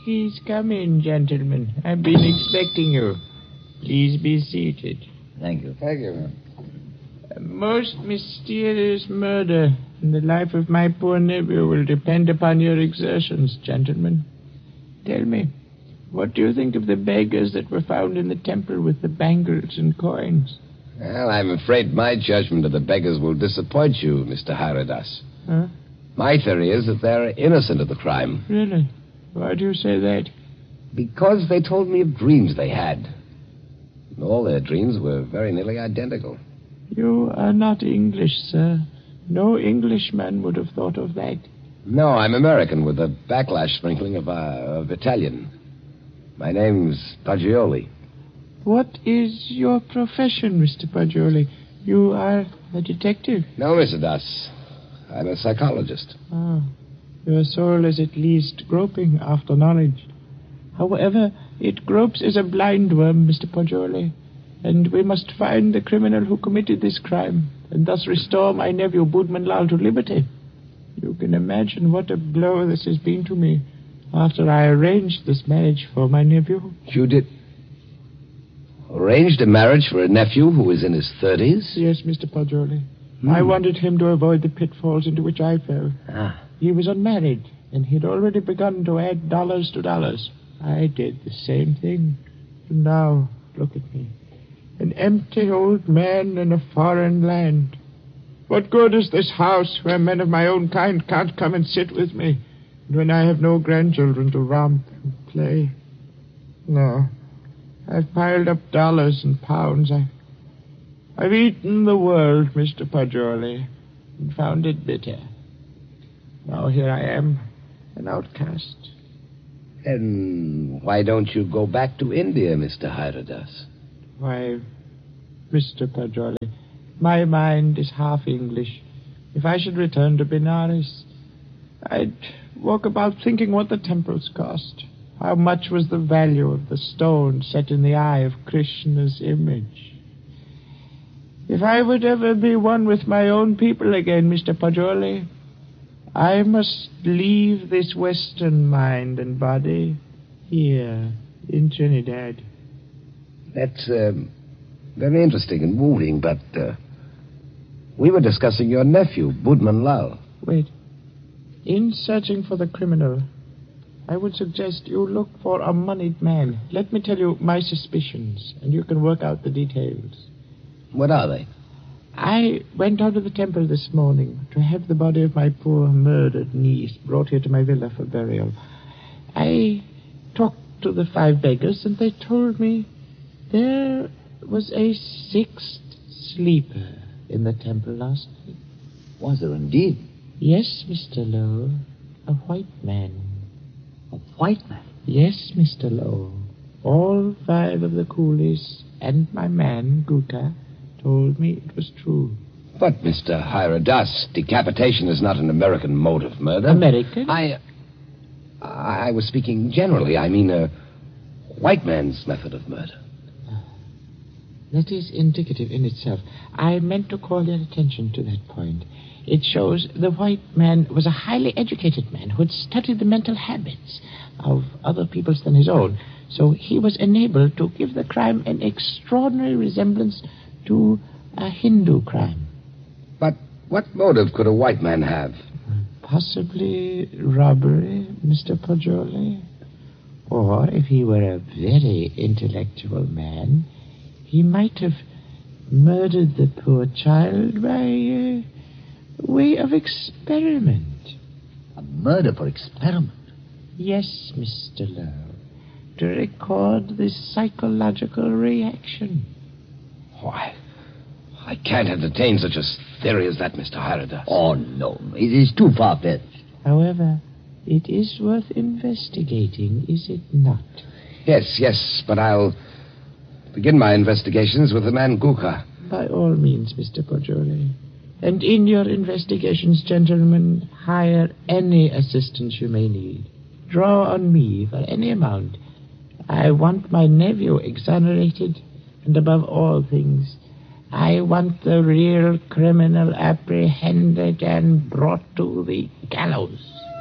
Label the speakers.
Speaker 1: Please come in, gentlemen. I've been expecting you. Please be seated.
Speaker 2: Thank you.
Speaker 3: Thank you.
Speaker 1: A most mysterious murder in the life of my poor nephew will depend upon your exertions, gentlemen. Tell me, what do you think of the beggars that were found in the temple with the bangles and coins?
Speaker 3: Well, I'm afraid my judgment of the beggars will disappoint you, Mr. Haradas.
Speaker 1: Huh?
Speaker 3: My theory is that they're innocent of the crime.
Speaker 1: Really? Why do you say that?
Speaker 3: Because they told me of dreams they had. And all their dreams were very nearly identical.
Speaker 1: You are not English, sir. No Englishman would have thought of that.
Speaker 3: No, I'm American with a backlash sprinkling of Italian. My name's Paggioli.
Speaker 1: What is your profession, Mr. Paggioli? You are a detective?
Speaker 3: No, Mr. Das. I'm a psychologist.
Speaker 1: Ah, your soul is at least groping after knowledge. However, it gropes as a blind worm, Mr. Paggioli, and we must find the criminal who committed this crime, and thus restore my nephew Budman Lal to liberty. You can imagine what a blow this has been to me after I arranged this marriage for my nephew.
Speaker 3: You did... arranged a marriage for a nephew who is in his 30s?
Speaker 1: Yes, Mr. Paggioli. I wanted him to avoid the pitfalls into which I fell. He was unmarried, and he'd already begun to add dollars to dollars. I did the same thing. And now, look at me. An empty old man in a foreign land. What good is this house where men of my own kind can't come and sit with me, and when I have no grandchildren to romp and play? No. I've piled up dollars and pounds. I've eaten the world, Mr. Paggioli, and found it bitter. Now here I am, an outcast.
Speaker 3: Then why don't you go back to India, Mr. Haradas?
Speaker 1: Why, Mr. Paggioli, my mind is half English. If I should return to Benares, I'd walk about thinking what the temples cost. How much was the value of the stone set in the eye of Krishna's image? If I would ever be one with my own people again, Mr. Paggioli, I must leave this Western mind and body here in Trinidad.
Speaker 3: That's very interesting and moving, but we were discussing your nephew, Budman Lal.
Speaker 1: Wait. In searching for the criminal, I would suggest you look for a moneyed man. Let me tell you my suspicions, and you can work out the details.
Speaker 3: What are they?
Speaker 1: I went out to the temple this morning to have the body of my poor murdered niece brought here to my villa for burial. I talked to the 5 beggars, and they told me there was a 6th sleeper in the temple last night.
Speaker 2: Was there indeed?
Speaker 1: Yes, Mr. Lowe. A white man.
Speaker 2: A white man?
Speaker 1: Yes, Mr. Lowe. All 5 of the coolies and my man, Guka, told me it was true.
Speaker 3: But, Mr. Haradas, decapitation is not an American mode of murder.
Speaker 1: American?
Speaker 3: I was speaking generally. I mean, a white man's method of murder.
Speaker 1: That is indicative in itself. I meant to call your attention to that point. It shows the white man was a highly educated man who had studied the mental habits of other peoples than his own. So he was enabled to give the crime an extraordinary resemblance to a Hindu crime.
Speaker 3: But what motive could a white man have?
Speaker 1: Possibly robbery, Mr. Paggioli. Or, if he were a very intellectual man, he might have murdered the poor child by way of experiment.
Speaker 2: A murder for experiment?
Speaker 1: Yes, Mr. Lowe. To record the psychological reaction.
Speaker 3: Why, I can't entertain such a theory as that, Mr. Haradas.
Speaker 2: Oh, no. It is too far-fetched.
Speaker 1: However, it is worth investigating, is it not?
Speaker 3: Yes, but I'll begin my investigations with the man Guka.
Speaker 1: By all means, Mr. Paggioli. And in your investigations, gentlemen, hire any assistance you may need. Draw on me for any amount. I want my nephew exonerated, and above all things, I want the real criminal apprehended and brought to the gallows.